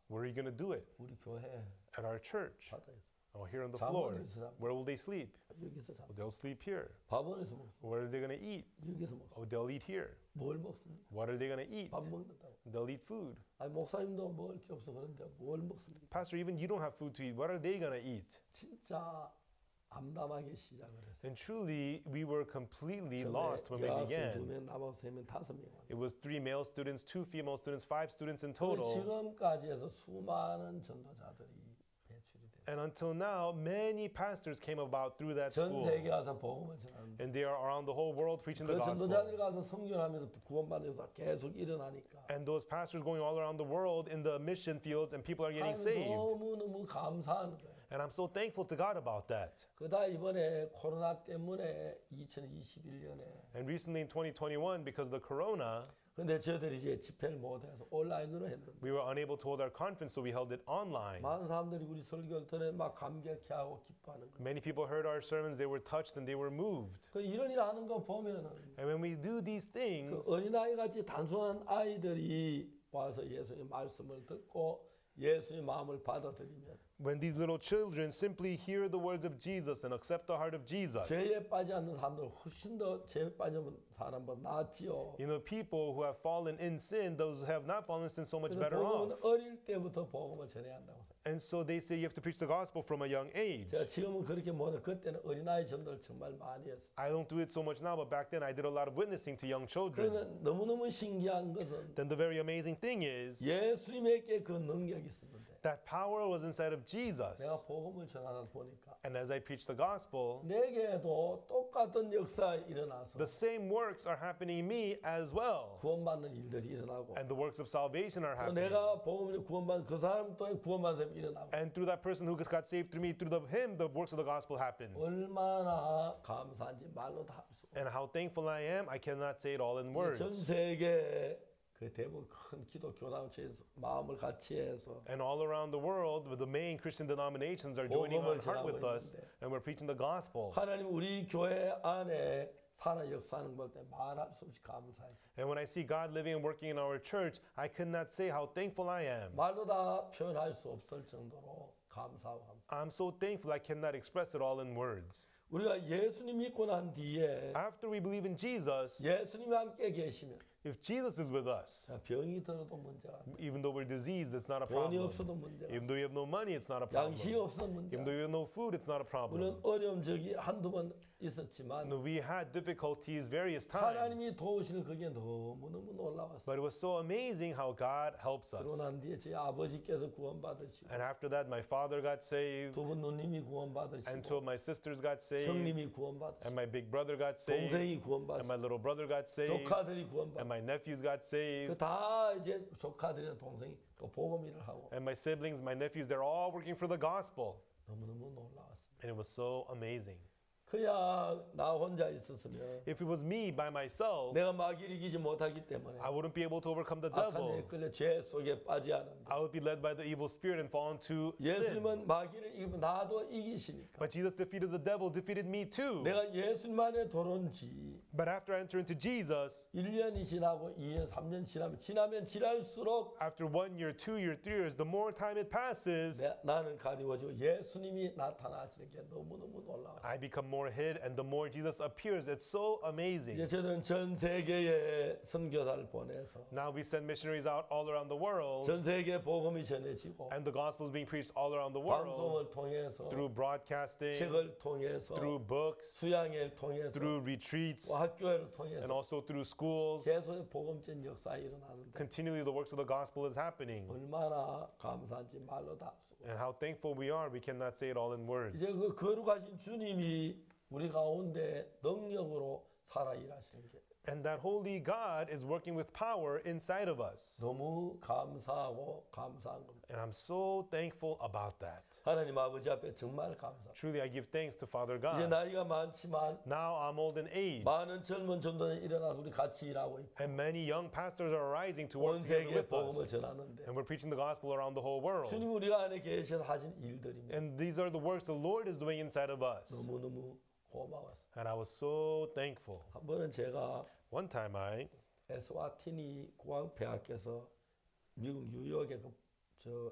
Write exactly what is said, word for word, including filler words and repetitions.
Where are you going to do it? 우리 교회 At our church. 바닥에서. Or here on the 잠은 floor. 어디서 잡- Where will they sleep? 여기서 잡. They'll sleep here. 밥은 어디서 먹어? Where are they going to eat? 여기서 먹어. Oh, they'll eat here. 뭘 먹습니까? What are they going to eat? 밥 먹는다고. They'll eat food. 아니 목사님도 먹을 게 없어 그런데 뭘 먹습니까? Pastor, even you don't have food to eat. What are they going to eat? 진짜 암담하게 시작을 했어요. And truly, we were completely 처음에 lost when we 여학생 두 began. 명, 남학생 세 명, 다섯 명. It was three male students, two female students, five students in 그리고 total. 지금까지 해서 수많은 전도자들이 배출이 됐어요. And until now, many pastors came about through that 전 school. 세계 가서 복음을 전하는데 And they are around the whole world preaching the 그 gospel. 전도자들 가서 선교하면서 구원받는 역사 계속 일어나니까 And those pastors going all around the world in the mission fields and people are getting saved. 너무너무 감사한 거예요. And I'm so thankful to God about that. 그다 이번에 코로나 때문에 이천이십일 년에 And recently in twenty twenty-one, because of the corona, 근데 저희들이 이제 집회를 못해서 온라인으로 했는데 we were unable to hold our conference, so we held it online. 많은 사람들이 우리 설교를 들어 막 감격해하고 기뻐하는 거예요. Many people heard our sermons, they were touched and they were moved. 그 이런 일 하는 거 보면은 And when we do these 그 things, 어린아이 같이 단순한 아이들이 와서 예수님 말씀을 듣고 예수님 마음을 받아들이면 when these little children simply hear the words of Jesus and accept the heart of Jesus, 죄에 빠지 않는 사람들 훨씬 더 죄에 빠진 사람보다 낫지요. you know, people who have fallen in sin, those who have not fallen in sin, so much 그래서 better 복음은 off. 어릴 때부터 복음을 전해야 한다고 생각해요. And so they say you have to preach the gospel from a young age. 제가 지금은 그렇게 못해. 그때는 어린아이 전도를 정말 많이 했어요. I don't do it so much now, but back then I did a lot of witnessing to young children. 그러면 너무너무 신기한 것은 Then the very amazing thing is 예수님에게 그 능력이 있었는데 that power was inside of Jesus. 내가 복음을 전하다 보니까 And as I preach the gospel, 내게도 똑같은 역사가 일어나서 the same works are happening in me as well. 구원받는 일들이 일어나고 And the works of salvation are 또 happening. 내가 복음을 구원받는 그 사람 또한 구원받는 사람이 일어나고 And through that person who got saved through me, through the, him, the works of the gospel happens. 얼마나 감사한지 말로 다 할 수 없어요. And how thankful I am, I cannot say it all in words. 전 세계 그 대부분 큰 기독 교단체에서 마음을 같이 해서 And all around the world, the main Christian denominations are joining on heart with us, and we're preaching the gospel. 하나님 우리 교회 안에 살아 역사하는 걸 때 말할 수 없이 감사해요. And when I see God living and working in our church, I could not say how thankful I am. 말로 다 표현할 수 없을 정도로 감사하고 합니다. I'm so thankful I cannot express it all in words. 우리가 예수님 믿고 난 뒤에 After we believe in Jesus, 예수님이 함께 계시면 if Jesus is with us, 병이 들어도 문제가 아니에요. even though we're diseased, it's not a 돈이 problem. 없어도 문제가 Even though we have no money, it's not a 양식이 problem. 없어도 문제가 Even though we have no food, it's not a 물론 problem. 어려움 적이 한두 번 있었지만 And we had difficulties various times, 하나님이 도우시는 그게 너무너무 놀라웠어요. but it was so amazing how God helps 그러고 us. 난 뒤에 제 아버지께서 구원받으시고 And after that, my father got saved, 두 분 누님이 and 구원받으시고 two of my sisters got saved, 형님이 구원받으시고 and my big brother got saved, 동생이 and my 구원받으시고 little brother got saved, 조카들이 구원받으시고 and my nephews got saved, 그 다 이제 조카들이나 동생이 또 복음 일을 하고 and my siblings, my nephews, they're all working for the gospel. 너무너무 놀라웠습니다. And it was so amazing. 그야 나 혼자 있었으면 If it was me by myself, 내가 마귀를 이기지 못하기 때문에 I wouldn't be able to overcome the 악한 데에 devil. 끌려 죄 속에 빠지 않는데 I would be led by the evil spirit and fall into sin. 예수님은 마귀를 이기면 나도 이기시니까 But Jesus defeated the devil, defeated me too. 내가 예수님 안에 들어온 지 But after I enter into Jesus, 일 년이 지나고 이 년, 삼 년 지나면 지나면 지날수록 after one year, two years, three years, the more time it passes, 내, 나는 가리워지고 예수님이 나타나시는 게 너무너무 놀라워요. I become more hid, and the more Jesus appears, it's so amazing. 이제 저들은 전 세계에 선교사를 보내서 Now we send missionaries out all around the world, 전 세계 복음이 전해지고 and the gospel is being preached all around the world 방송을 통해서 through broadcasting, 책을 통해서 through books, 수양회를 통해서 through retreats, 또 학교를 and 통해서 also through schools. 계속 복음전 역사가 일어나는데 Continually, the works of the gospel is happening. 얼마나 감사한지 말로 다 없고 And how thankful we are, we cannot say it all in words. 이제 그 거룩하신 주님이 우리 가운데 능력으로 살아 일하시는 게 And that holy God is working with power inside of us. 너무 감사하고 감사한 겁니다. And I'm so thankful about that. 하나님 아버지 앞에 정말 감사합니다. Truly, I give thanks to Father 이제 God. 나이가 많지만 Now I'm old in age, 많은 젊은 전도자들이 일어나서 우리 같이 일하고 있고 and many young pastors are rising to work 온 together 세계에 with 복음을 us. 전하는데 And we're preaching the gospel around the whole world. 주님 우리가 안에 계셔서 하신 일들입니다. And these are the works the Lord is doing inside of us. 너무너무 고마웠어요. And I was so thankful. 한 번은 제가 One time I, 에스와티니 국왕폐하께서 미국 뉴욕에 그 저